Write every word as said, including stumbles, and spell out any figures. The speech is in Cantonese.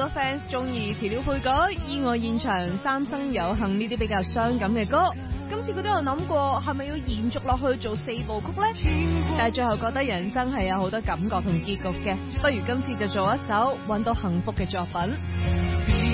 多 fans 中意填料配角、意外現場、三生有幸呢啲比較傷感嘅歌。今次佢都有諗過係咪要延續落去做四部曲呢？但係最後覺得人生係有好多感覺同結局嘅，不如今次就做一首搵到幸福嘅作品。